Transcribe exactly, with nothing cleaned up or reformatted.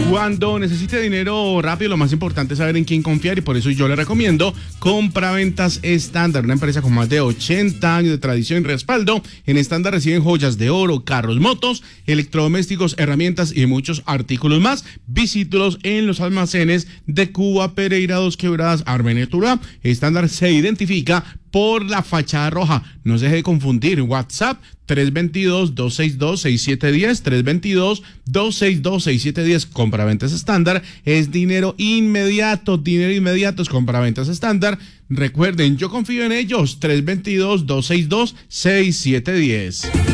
Cuando necesite dinero rápido, lo más importante es saber en quién confiar y por eso yo le recomiendo Compraventas Estándar, una empresa con más de ochenta años de tradición y respaldo. En Estándar reciben joyas de oro, carros, motos, electrodomésticos, herramientas y muchos artículos más. Visítelos en los almacenes de Cuba, Pereira, Dos Quebradas, Armenia, Tuluá. Estándar se identifica por la fachada roja. No se deje confundir. WhatsApp tres dos dos, dos seis dos, seis siete uno cero, tres dos dos, dos seis dos, seis siete uno cero. Compraventas Estándar es dinero inmediato, dinero inmediato es Compraventas Estándar. Recuerden, yo confío en ellos. tres dos dos, dos seis dos, seis siete uno cero.